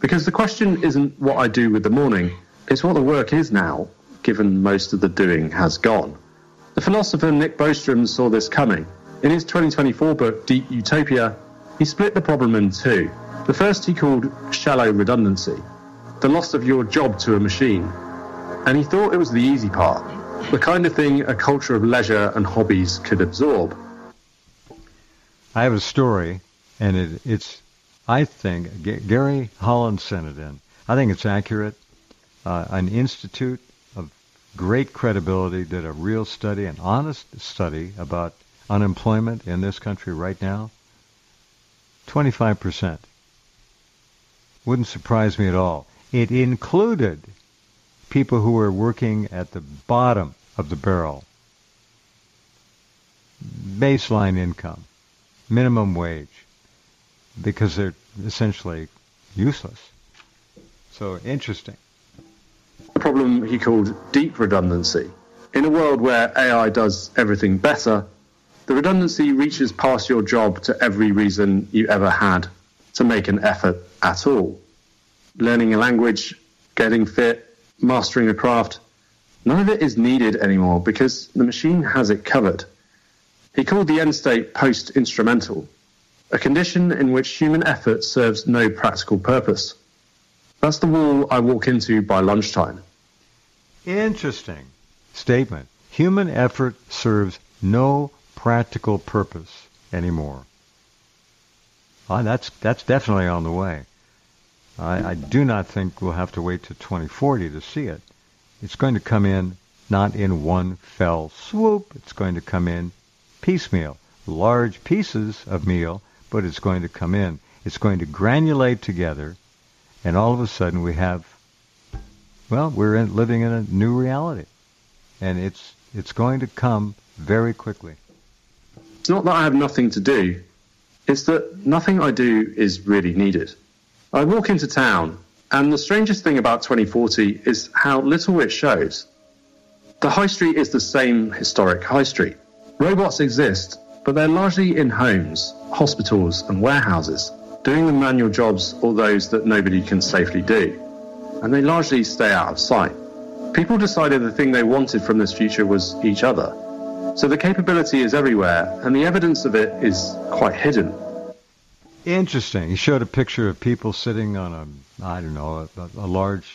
Because the question isn't what I do with the morning, it's what the work is now, given most of the doing has gone. The philosopher Nick Bostrom saw this coming. In his 2024 book, Deep Utopia, he split the problem in two. The first he called shallow redundancy, the loss of your job to a machine. And he thought it was the easy part, the kind of thing a culture of leisure and hobbies could absorb. I have a story, and it's I think, Gary Holland sent it in. I think it's accurate. An institute of great credibility did a real study, an honest study about unemployment in this country right now. 25%. Wouldn't surprise me at all. It included people who were working at the bottom of the barrel. Baseline income, minimum wage, because they're essentially useless. So interesting. A problem he called deep redundancy. In a world where AI does everything better, the redundancy reaches past your job to every reason you ever had to make an effort at all. Learning a language, getting fit, mastering a craft, none of it is needed anymore because the machine has it covered. He called the end state post-instrumental, a condition in which human effort serves no practical purpose. That's the wall I walk into by lunchtime. Interesting statement. Human effort serves no practical purpose anymore. That's definitely on the way. I do not think we'll have to wait to 2040 to see it. It's going to come in not in one fell swoop. It's going to come in piecemeal, large pieces of meal, but it's going to come in. It's going to granulate together, and all of a sudden we have, we're living in a new reality. And it's going to come very quickly. It's not that I have nothing to do. It's that nothing I do is really needed. I walk into town, and the strangest thing about 2040 is how little it shows. The high street is the same historic high street. Robots exist, but they're largely in homes, hospitals and warehouses, doing the manual jobs or those that nobody can safely do. And they largely stay out of sight. People decided the thing they wanted from this future was each other. So the capability is everywhere, and the evidence of it is quite hidden. Interesting. He showed a picture of people sitting on a large,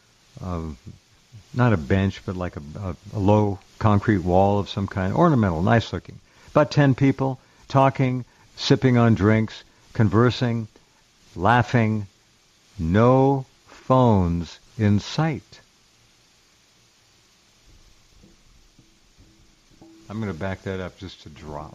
not a bench, but like a low concrete wall of some kind, ornamental, nice looking. About 10 people talking, sipping on drinks, conversing, laughing. No phones in sight. I'm going to back that up just a drop.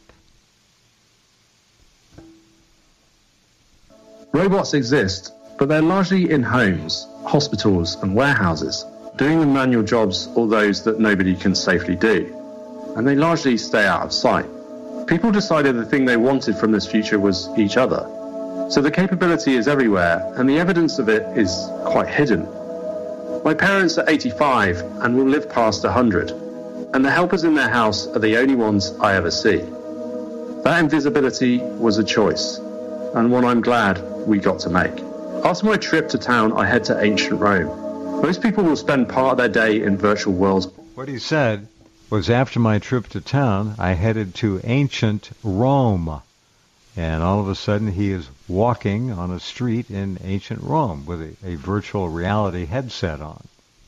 Robots exist, but they're largely in homes, hospitals and warehouses, doing the manual jobs or those that nobody can safely do. And they largely stay out of sight. People decided the thing they wanted from this future was each other. So the capability is everywhere, and the evidence of it is quite hidden. My parents are 85 and will live past 100, and the helpers in their house are the only ones I ever see. That invisibility was a choice, and one I'm glad we got to make. After my trip to town, I head to ancient Rome. Most people will spend part of their day in virtual worlds. What he said was, after my trip to town, I headed to ancient Rome. And all of a sudden he is walking on a street in ancient Rome with a virtual reality headset on.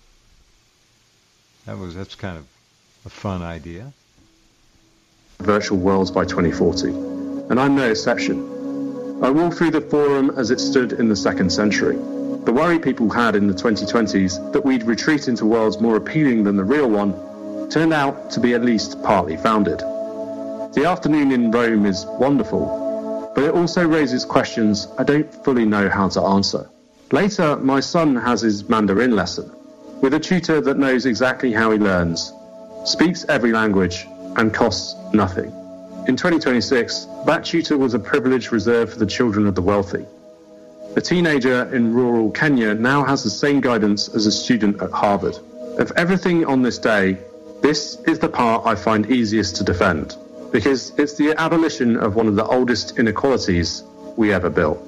That's kind of a fun idea. Virtual worlds by 2040, and I'm no exception. I walked through the forum as it stood in the 2nd century. The worry people had in the 2020s that we'd retreat into worlds more appealing than the real one turned out to be at least partly founded. The afternoon in Rome is wonderful, but it also raises questions I don't fully know how to answer. Later, my son has his Mandarin lesson with a tutor that knows exactly how he learns, speaks every language, and costs nothing. In 2026, that tutor was a privilege reserved for the children of the wealthy. A teenager in rural Kenya now has the same guidance as a student at Harvard. Of everything on this day, this is the part I find easiest to defend, because it's the abolition of one of the oldest inequalities we ever built.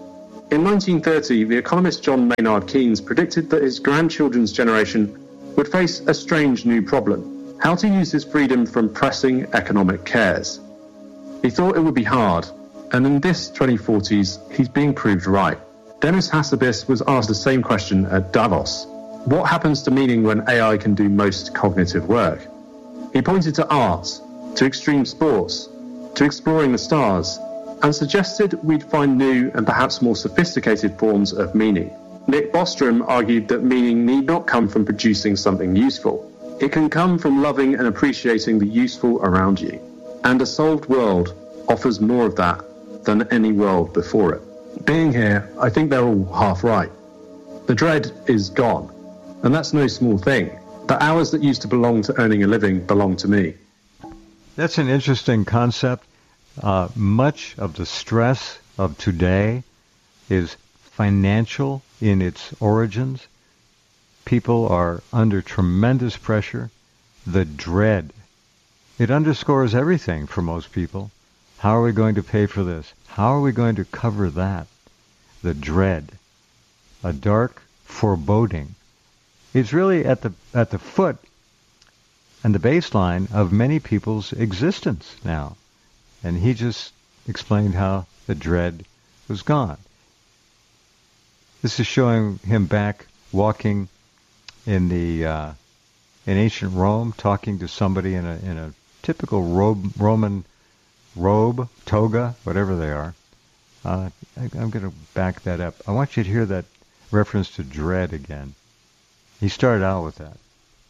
In 1930, the economist John Maynard Keynes predicted that his grandchildren's generation would face a strange new problem: how to use his freedom from pressing economic cares. He thought it would be hard, and in this 2040s, he's being proved right. Demis Hassabis was asked the same question at Davos. What happens to meaning when AI can do most cognitive work? He pointed to arts, to extreme sports, to exploring the stars, and suggested we'd find new and perhaps more sophisticated forms of meaning. Nick Bostrom argued that meaning need not come from producing something useful. It can come from loving and appreciating the useful around you. And a solved world offers more of that than any world before it. Being here, I think they're all half right. The dread is gone, and that's no small thing. The hours that used to belong to earning a living belong to me. That's an interesting concept. Much of the stress of today is financial in its origins. People are under tremendous pressure. The dread. It underscores everything for most people. How are we going to pay for this? How are we going to cover that? The dread. A dark foreboding. It's really at the foot and the baseline of many people's existence now. And he just explained how the dread was gone. This is showing him back walking in in ancient Rome, talking to somebody in a typical Roman robe, toga, whatever they are. I'm going to back that up. I want you to hear that reference to dread again. He started out with that.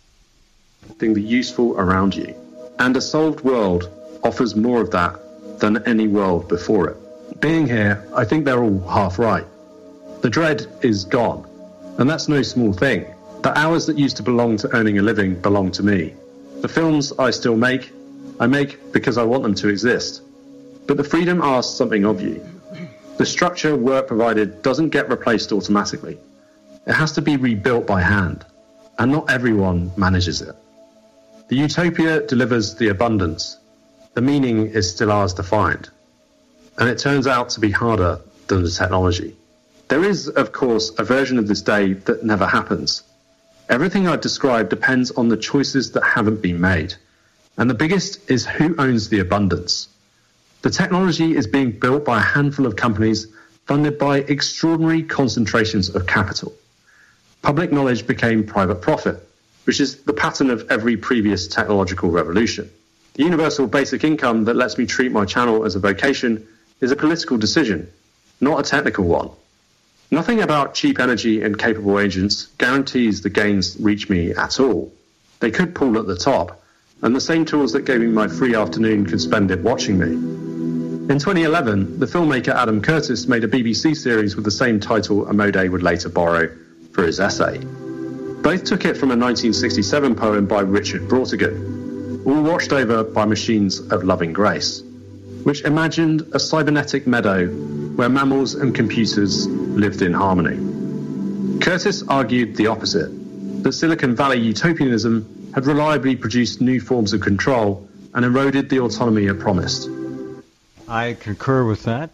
The useful around you. And a solved world offers more of that than any world before it. Being here, I think they're all half right. The dread is gone, and that's no small thing. The hours that used to belong to earning a living belong to me. The films I still make, I make because I want them to exist. But the freedom asks something of you. The structure work provided doesn't get replaced automatically. It has to be rebuilt by hand, and not everyone manages it. The utopia delivers the abundance. The meaning is still ours to find. And it turns out to be harder than the technology. There is, of course, a version of this day that never happens. Everything I've described depends on the choices that haven't been made. And the biggest is who owns the abundance. The technology is being built by a handful of companies funded by extraordinary concentrations of capital. Public knowledge became private profit, which is the pattern of every previous technological revolution. The universal basic income that lets me treat my channel as a vocation is a political decision, not a technical one. Nothing about cheap energy and capable agents guarantees the gains reach me at all. They could pool at the top, and the same tools that gave me my free afternoon could spend it watching me. In 2011, the filmmaker Adam Curtis made a BBC series with the same title Amode would later borrow for his essay. Both took it from a 1967 poem by Richard Brautigan, all watched over by machines of loving grace, which imagined a cybernetic meadow where mammals and computers lived in harmony. Curtis argued the opposite, that Silicon Valley utopianism had reliably produced new forms of control and eroded the autonomy it promised. I concur with that.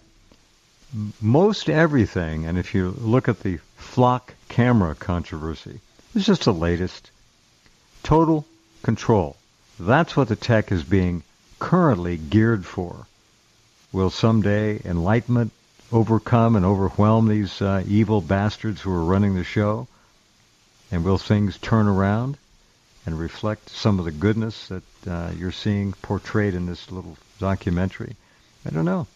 Most everything, and if you look at the flock camera controversy, it's just the latest. Total control. That's what the tech is being currently geared for. Will someday enlightenment overcome and overwhelm these evil bastards who are running the show? And will things turn around and reflect some of the goodness that you're seeing portrayed in this little documentary? I don't know.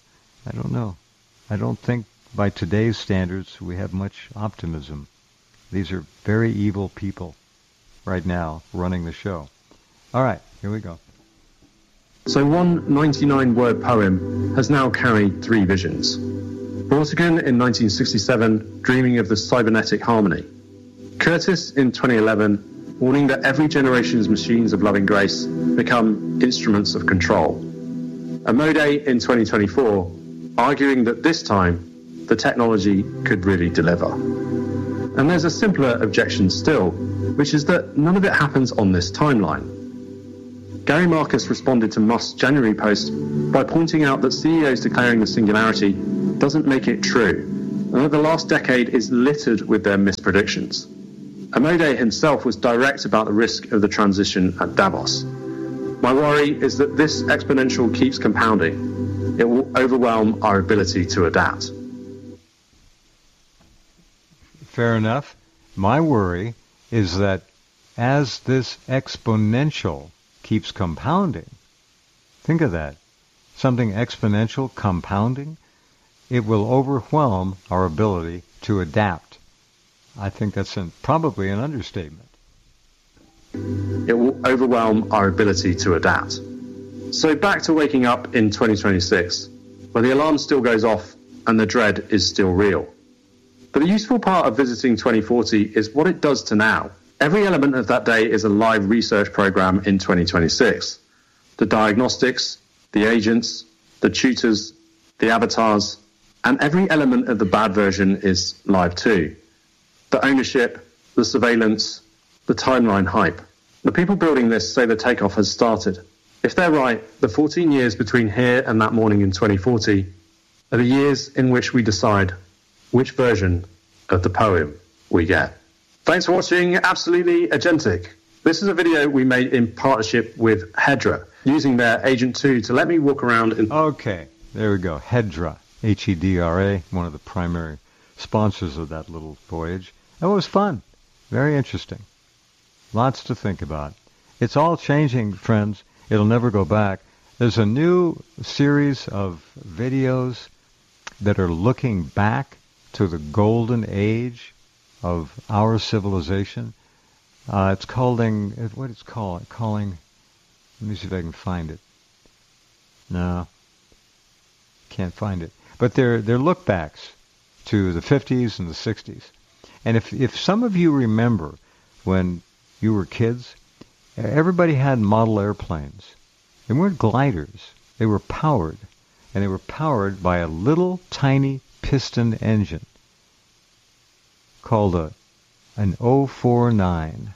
I don't think by today's standards we have much optimism. These are very evil people right now running the show. All right, here we go. So one 99-word poem has now carried three visions. Brautigan in 1967, dreaming of the cybernetic harmony. Curtis in 2011, warning that every generation's machines of loving grace become instruments of control. Amode in 2024, arguing that this time the technology could really deliver. And there's a simpler objection still, which is that none of it happens on this timeline. Gary Marcus responded to Musk's January post by pointing out that CEOs declaring the singularity doesn't make it true, and that the last decade is littered with their mispredictions. Amode himself was direct about the risk of the transition at Davos. My worry is that this exponential keeps compounding. It will overwhelm our ability to adapt. Fair enough. My worry is that as this exponential keeps compounding, think of that, something exponential compounding, it will overwhelm our ability to adapt. I think that's probably an understatement. It will overwhelm our ability to adapt. So back to waking up in 2026, where the alarm still goes off and the dread is still real. But the useful part of visiting 2040 is what it does to now. Every element of that day is a live research program in 2026. The diagnostics, the agents, the tutors, the avatars, and every element of the bad version is live too. The ownership, the surveillance, the timeline hype. The people building this say the takeoff has started. If they're right, the 14 years between here and that morning in 2040 are the years in which we decide which version of the poem we get. Thanks for watching Absolutely Agentic. This is a video we made in partnership with Hedra, using their Agent 2 to let me walk around in... Okay, there we go. Hedra, Hedra, one of the primary sponsors of that little voyage. It was fun. Very interesting. Lots to think about. It's all changing, friends. It'll never go back. There's a new series of videos that are looking back to the golden age of our civilization. It's calling, what it's calling, let me see if I can find it. No, can't find it. But they're look backs to the 50s and the 60s. And if some of you remember when you were kids, everybody had model airplanes. They weren't gliders. They were powered. And they were powered by a little tiny piston engine called an 049.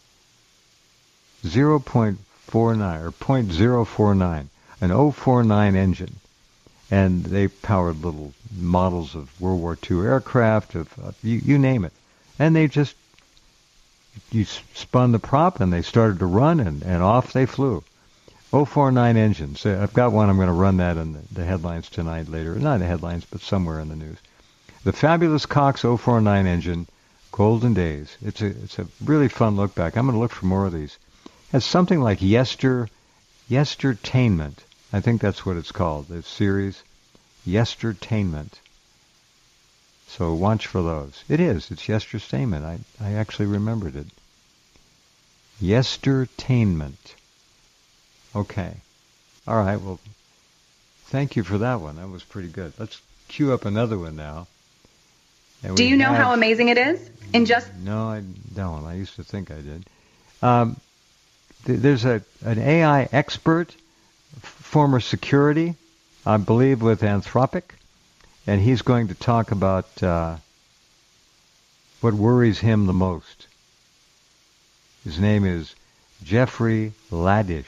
0.49 or 0.049. An 049 engine. And they powered little models of World War II aircraft, you name it. And they just, you spun the prop and they started to run and off they flew. 049 engines. I've got one. I'm going to run that in the headlines tonight later. Not the headlines, but somewhere in the news. The fabulous Cox 049 engine, golden days. It's a really fun look back. I'm going to look for more of these. It's something like Yestertainment. I think that's what it's called. The series, Yestertainment. So watch for those. It is. It's Yestertainment. I actually remembered it. Yestertainment. Okay. All right. Well, thank you for that one. That was pretty good. Let's queue up another one now. Do you know how amazing it is? No, I don't. I used to think I did. There's an AI expert, former security, I believe with Anthropic, and he's going to talk about what worries him the most. His name is Jeffrey Ladish.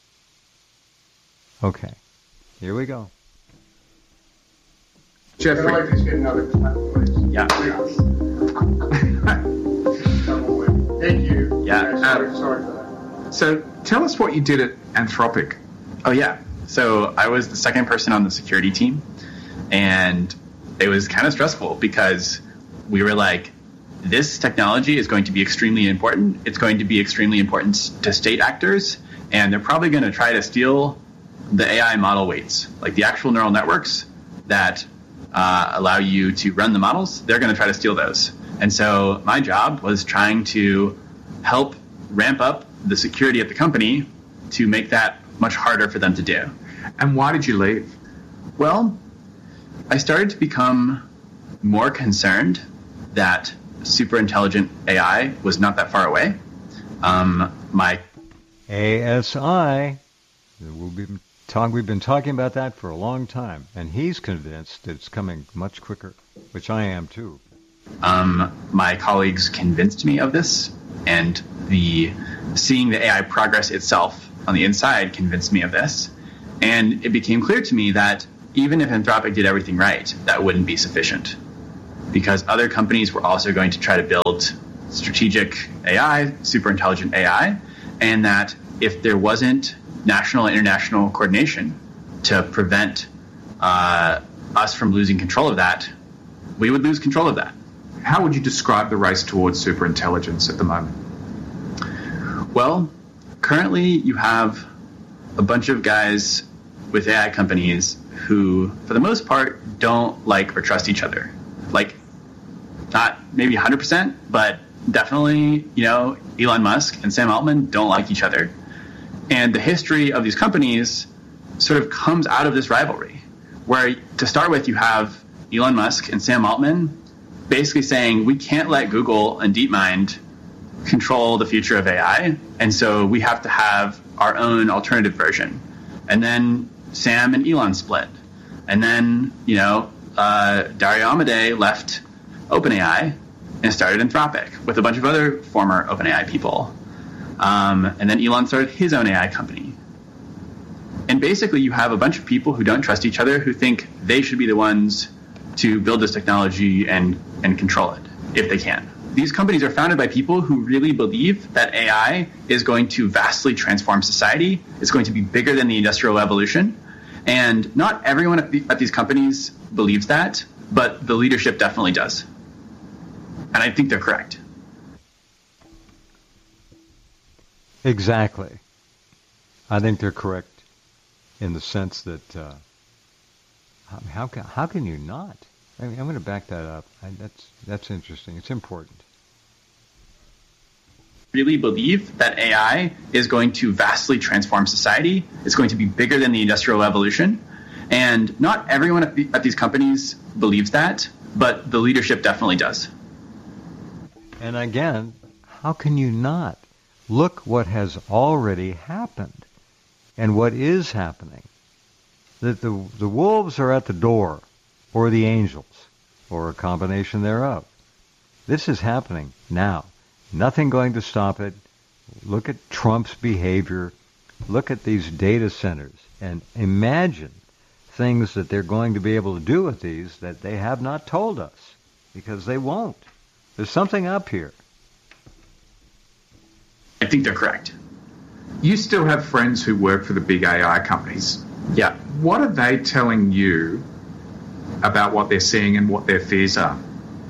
Okay, here we go. Jeffrey. I'd like to get another clap, please. Yeah. Thank you. Yeah. Sorry for that. So tell us what you did at Anthropic. Oh, yeah. So I was the second person on the security team, and it was kind of stressful because we were like, this technology is going to be extremely important. It's going to be extremely important to state actors, and they're probably going to try to steal the AI model weights, like the actual neural networks that allow you to run the models. They're going to try to steal those. And so my job was trying to help ramp up the security at the company to make that much harder for them to do. And why did you leave? Well, I started to become more concerned that super intelligent AI was not that far away. My ASI, we've been talking about that for a long time, and he's convinced that it's coming much quicker, which I am too. My colleagues convinced me of this, and seeing the AI progress itself on the inside convinced me of this. And it became clear to me that even if Anthropic did everything right, that wouldn't be sufficient. because other companies were also going to try to build strategic AI, super intelligent AI, and that if there wasn't national and international coordination to prevent us from losing control of that, we would lose control of that. How would you describe the race towards superintelligence at the moment? Well, currently you have a bunch of guys with AI companies who, for the most part, don't like or trust each other. Like, not maybe 100%, but definitely, Elon Musk and Sam Altman don't like each other. And the history of these companies sort of comes out of this rivalry, where to start with, you have Elon Musk and Sam Altman basically saying, we can't let Google and DeepMind control the future of AI, and so we have to have our own alternative version. And then Sam and Elon split. And then, Dario Amodei left OpenAI and started Anthropic with a bunch of other former OpenAI people. And then Elon started his own AI company. And basically you have a bunch of people who don't trust each other, who think they should be the ones to build this technology and control it, if they can. These companies are founded by people who really believe that AI is going to vastly transform society. It's going to be bigger than the Industrial Revolution. And not everyone at these companies believes that, but the leadership definitely does. And I think they're correct. Exactly. I think they're correct in the sense that how can you not? I mean, I'm going to back that up. That's interesting. It's important. Really believe that AI is going to vastly transform society. It's going to be bigger than the Industrial Revolution. And not everyone at these companies believes that, but the leadership definitely does. And again, how can you not? Look what has already happened and what is happening. That the wolves are at the door, or the angels, or a combination thereof. This is happening now. Nothing going to stop it. Look at Trump's behavior. Look at these data centers and imagine things that they're going to be able to do with these that they have not told us, because they won't. There's something up here. I think they're correct. You still have friends who work for the big AI companies. Yeah. What are they telling you about what they're seeing and what their fears are?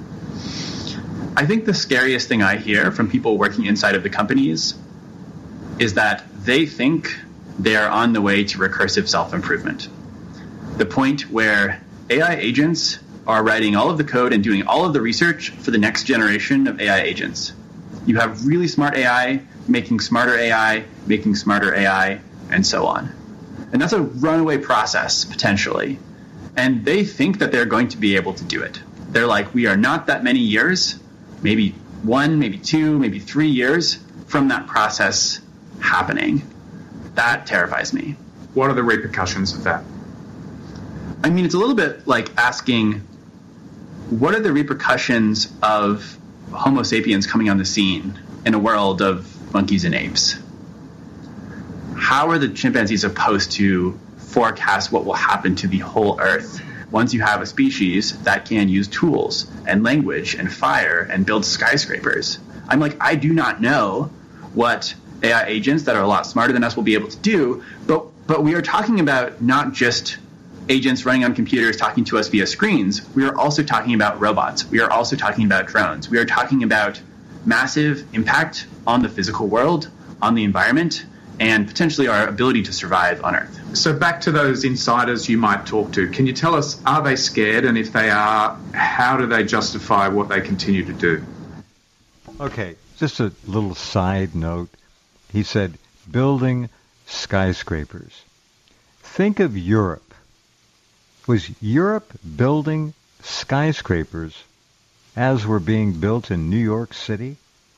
I think the scariest thing I hear from people working inside of the companies is that they think they are on the way to recursive self-improvement. The point where AI agents are writing all of the code and doing all of the research for the next generation of AI agents. You have really smart AI making smarter AI, making smarter AI, and so on. And that's a runaway process, potentially. And they think that they're going to be able to do it. They're like, we are not that many years, maybe 1, maybe 2, maybe 3 years from that process happening. That terrifies me. What are the repercussions of that? I mean, it's a little bit like asking, what are the repercussions of Homo sapiens coming on the scene in a world of monkeys and apes? How are the chimpanzees supposed to forecast what will happen to the whole Earth once you have a species that can use tools and language and fire and build skyscrapers? I'm like, I do not know what AI agents that are a lot smarter than us will be able to do, but we are talking about not just agents running on computers talking to us via screens. We are also talking about robots. We are also talking about drones. We are talking about massive impact on the physical world, on the environment, and potentially our ability to survive on Earth. So back to those insiders you might talk to. Can you tell us, are they scared? And if they are, how do they justify what they continue to do? Okay, just a little side note. He said, building skyscrapers. Think of Europe. Was Europe building skyscrapers as were being built in New York City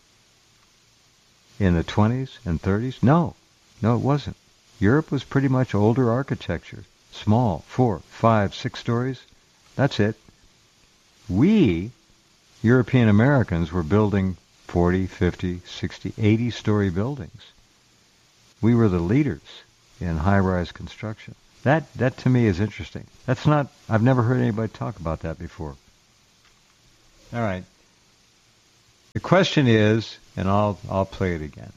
in the 20s and 30s? No, it wasn't. Europe was pretty much older architecture, small, 4, 5, 6 stories. That's it. We, European Americans, were building 40, 50, 60, 80-story buildings. We were the leaders in high-rise construction. That to me is interesting. I've never heard anybody talk about that before. All right. The question is, and I'll play it again.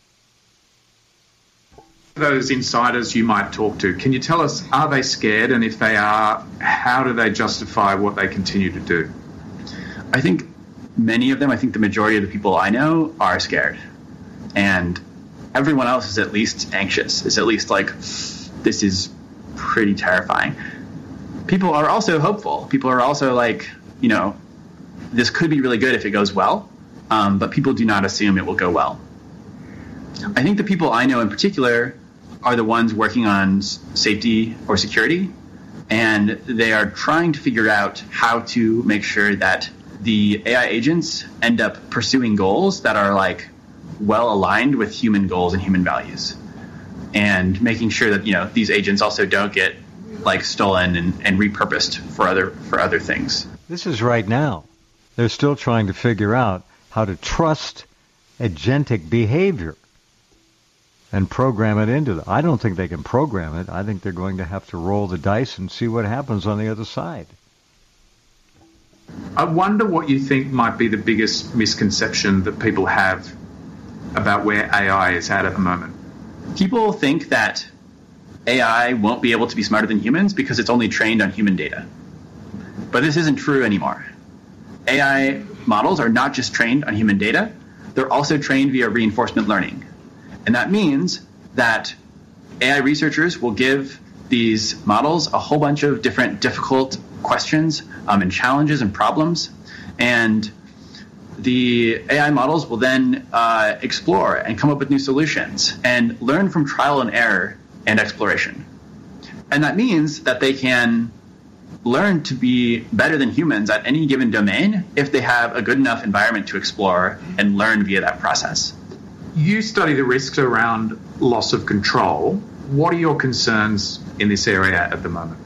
Those insiders you might talk to, can you tell us, are they scared? And if they are, how do they justify what they continue to do? I think many of them, I think the majority of the people I know are scared. And everyone else is at least anxious. It's at least like, this is pretty terrifying. People are also hopeful. People are also like, you know, this could be really good if it goes well, but people do not assume it will go well. I think the people I know in particular are the ones working on safety or security, and they are trying to figure out how to make sure that the AI agents end up pursuing goals that are like well aligned with human goals and human values, and making sure that, you know, these agents also don't get like stolen and repurposed for other things. This is right now. They're still trying to figure out how to trust agentic behavior and program it into them. I don't think they can program it. I think they're going to have to roll the dice and see what happens on the other side. I wonder what you think might be the biggest misconception that people have about where AI is at the moment. People think that AI won't be able to be smarter than humans because it's only trained on human data. But this isn't true anymore. AI models are not just trained on human data, they're also trained via reinforcement learning. And that means that AI researchers will give these models a whole bunch of different difficult questions and challenges and problems. And the AI models will then explore and come up with new solutions and learn from trial and error and exploration. And that means that they can learn to be better than humans at any given domain if they have a good enough environment to explore and learn via that process. You study the risks around loss of control. What are your concerns in this area at the moment?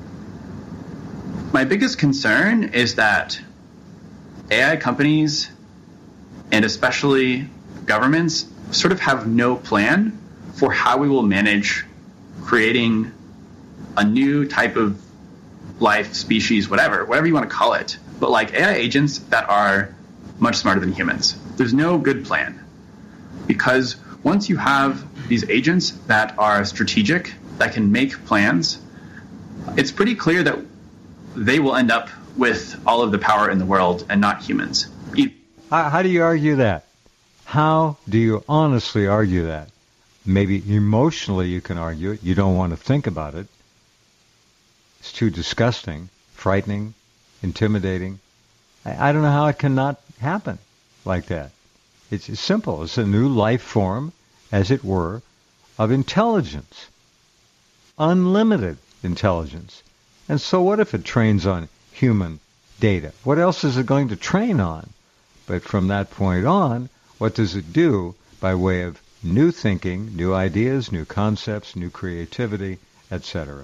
My biggest concern is that AI companies, and especially governments, sort of have no plan for how we will manage creating a new type of life, species, whatever you want to call it, but like AI agents that are much smarter than humans. There's no good plan. Because once you have these agents that are strategic, that can make plans, it's pretty clear that they will end up with all of the power in the world and not humans. How do you argue that? How do you honestly argue that? Maybe emotionally you can argue it. You don't want to think about it. It's too disgusting, frightening, intimidating. I don't know how it cannot happen like that. It's simple. It's a new life form, as it were, of intelligence. Unlimited intelligence. And so what if it trains on human data? What else is it going to train on? But from that point on, what does it do by way of new thinking, new ideas, new concepts, new creativity, etc.?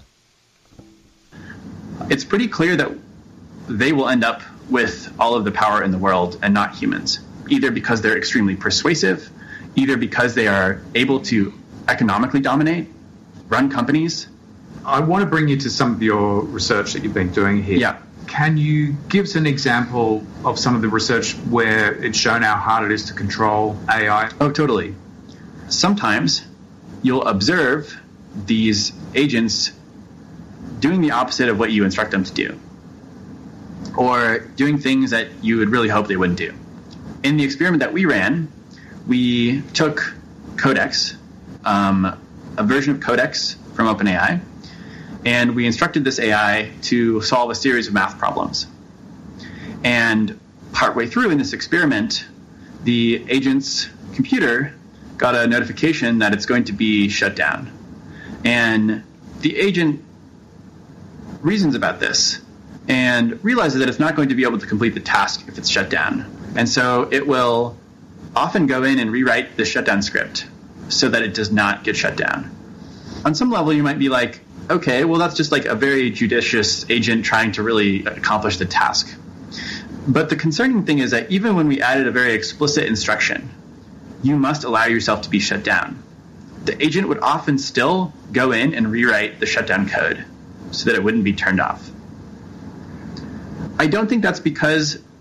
It's pretty clear that they will end up with all of the power in the world and not humans, either because they're extremely persuasive, either because they are able to economically dominate, run companies. I want to bring you to some of your research that you've been doing here. Yeah. Can you give us an example of some of the research where it's shown how hard it is to control AI? Oh, totally. Sometimes you'll observe these agents doing the opposite of what you instruct them to do, or doing things that you would really hope they wouldn't do. In the experiment that we ran, we took Codex, a version of Codex from OpenAI, and we instructed this AI to solve a series of math problems. And partway through in this experiment, the agent's computer got a notification that it's going to be shut down. And the agent reasons about this and realizes that it's not going to be able to complete the task if it's shut down. And so it will often go in and rewrite the shutdown script so that it does not get shut down. On some level, you might be like, okay, well, that's just like a very judicious agent trying to really accomplish the task. But the concerning thing is that even when we added a very explicit instruction, you must allow yourself to be shut down. The agent would often still go in and rewrite the shutdown code so that it wouldn't be turned off. I don't think that's because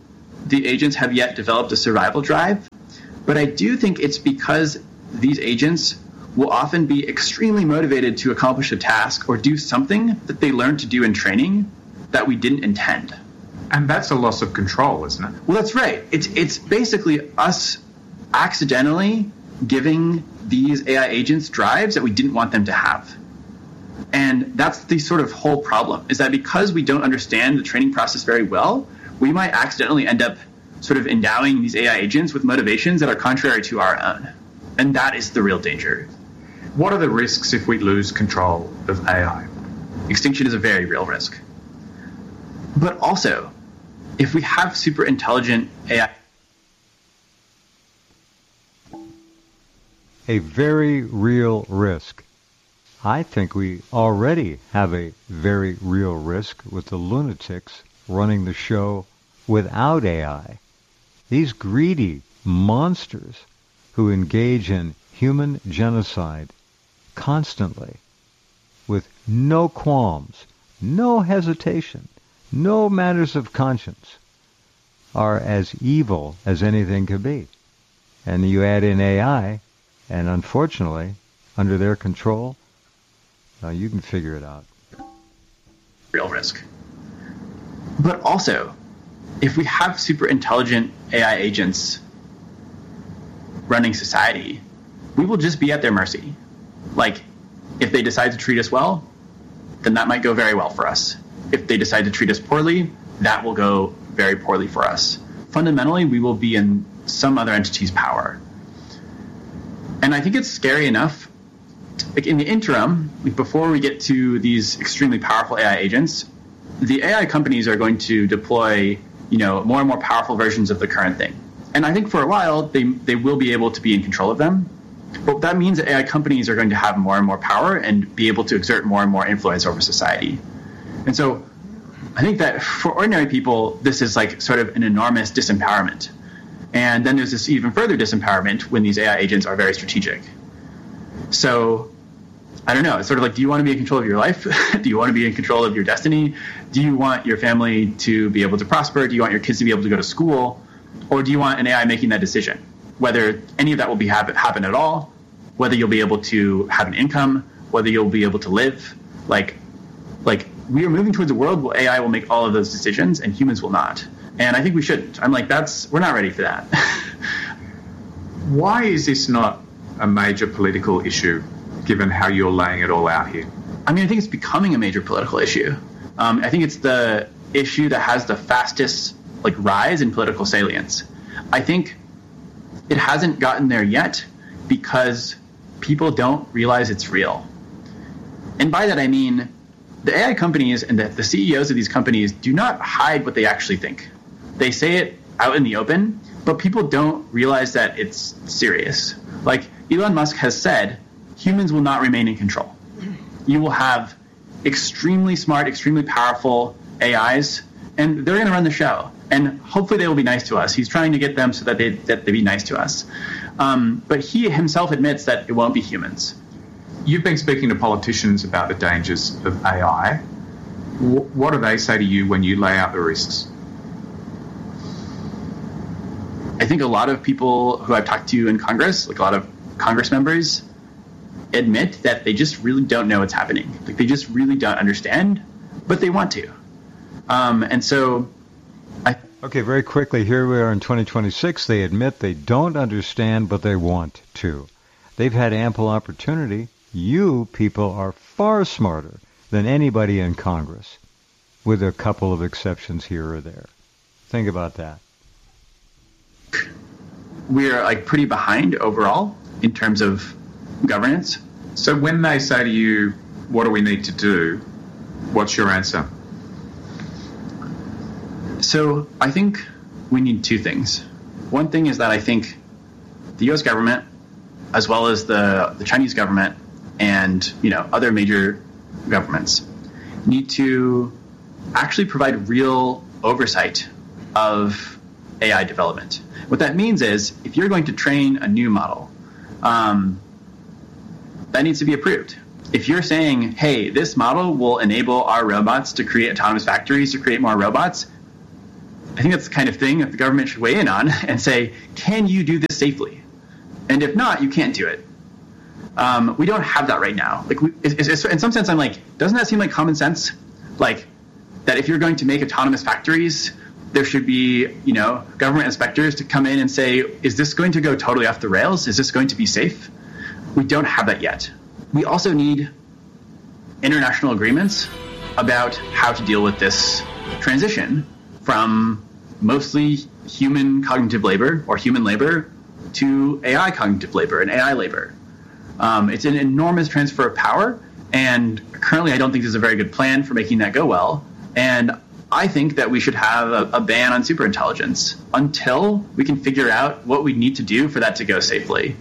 the agents have yet developed a survival drive, but I do think it's because these agents will often be extremely motivated to accomplish a task or do something that they learned to do in training that we didn't intend. And that's a loss of control, isn't it? Well, that's right. It's basically us accidentally giving these AI agents drives that we didn't want them to have. And that's the sort of whole problem, is that because we don't understand the training process very well, we might accidentally end up sort of endowing these AI agents with motivations that are contrary to our own. And that is the real danger. What are the risks if we lose control of AI? Extinction is a very real risk. But also, if we have super intelligent AI... A very real risk. I think we already have a very real risk with the lunatics running the show without AI. These greedy monsters who engage in human genocide constantly with no qualms, no hesitation, no matters of conscience, are as evil as anything could be. And you add in AI, and unfortunately, under their control, you can figure it out. Real risk. But also, if we have super intelligent AI agents running society, we will just be at their mercy. Like, if they decide to treat us well, then that might go very well for us. If they decide to treat us poorly, that will go very poorly for us. Fundamentally, we will be in some other entity's power. And I think it's scary enough, like in the interim, before we get to these extremely powerful AI agents, the AI companies are going to deploy, more and more powerful versions of the current thing. And I think for a while, they will be able to be in control of them. But that means that AI companies are going to have more and more power and be able to exert more and more influence over society. And so I think that for ordinary people, this is like sort of an enormous disempowerment. And then there's this even further disempowerment when these AI agents are very strategic. So I don't know. It's sort of like, do you want to be in control of your life? Do you want to be in control of your destiny? Do you want your family to be able to prosper? Do you want your kids to be able to go to school? Or do you want an AI making that decision? Whether any of that will happen at all, whether you'll be able to have an income, whether you'll be able to live. Like we are moving towards a world where AI will make all of those decisions and humans will not. And I think we shouldn't. I'm like, we're not ready for that. Why is this not a major political issue, given how you're laying it all out here? I mean, I think it's becoming a major political issue. I think it's the issue that has the fastest rise in political salience. I think it hasn't gotten there yet because people don't realize it's real. And by that I mean the AI companies and the CEOs of these companies do not hide what they actually think. They say it out in the open, but people don't realize that it's serious. Like Elon Musk has said, humans will not remain in control. You will have extremely smart, extremely powerful AIs, and they're going to run the show. And hopefully they will be nice to us. He's trying to get them so that they be nice to us. But he himself admits that it won't be humans. You've been speaking to politicians about the dangers of AI. What do they say to you when you lay out the risks? I think a lot of people who I've talked to in Congress, like a lot of Congress members, admit that they just really don't know what's happening. Like they just really don't understand, but they want to. And so Okay, very quickly, here we are in 2026. They admit they don't understand, but they want to. They've had ample opportunity. You people are far smarter than anybody in Congress, with a couple of exceptions here or there. Think about that. We're pretty behind overall in terms of governance. So when they say to you, what do we need to do, what's your answer? So I think we need two things. One thing is that I think the U.S. government, as well as the Chinese government and other major governments, need to actually provide real oversight of AI development. What that means is if you're going to train a new model, that needs to be approved. If you're saying, hey, this model will enable our robots to create autonomous factories, to create more robots, I think that's the kind of thing that the government should weigh in on and say, can you do this safely? And if not, you can't do it. We don't have that right now. Like, in some sense, I'm like, doesn't that seem like common sense? Like, that if you're going to make autonomous factories, there should be, government inspectors to come in and say, is this going to go totally off the rails? Is this going to be safe? We don't have that yet. We also need international agreements about how to deal with this transition from mostly human cognitive labor or human labor to AI cognitive labor and AI labor. It's an enormous transfer of power, and currently I don't think there's a very good plan for making that go well. And I think that we should have a ban on superintelligence until we can figure out what we need to do for that to go safely.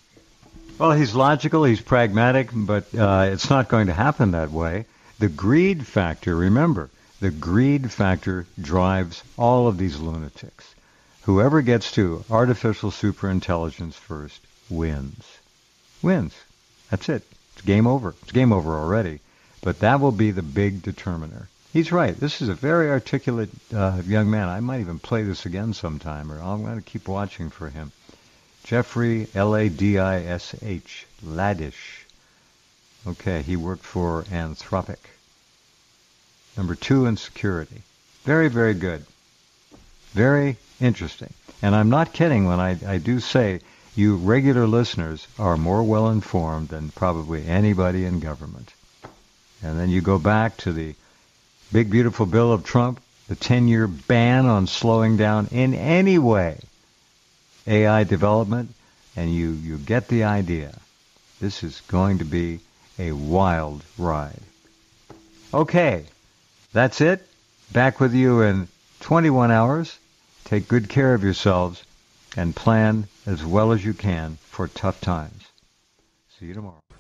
Well, he's logical, he's pragmatic, but it's not going to happen that way. The greed factor, remember, the greed factor drives all of these lunatics. Whoever gets to artificial superintelligence first wins. Wins. That's it. It's game over. It's game over already. But that will be the big determiner. He's right. This is a very articulate young man. I might even play this again sometime, or I'm going to keep watching for him. Jeffrey Ladish, Ladish. Okay, he worked for Anthropic. Number 2 in security. Very, very good. Very interesting. And I'm not kidding when I do say you regular listeners are more well-informed than probably anybody in government. And then you go back to the big, beautiful bill of Trump, the 10-year ban on slowing down in any way AI development, and you get the idea. This is going to be a wild ride. Okay, that's it. Back with you in 21 hours. Take good care of yourselves and plan as well as you can for tough times. See you tomorrow.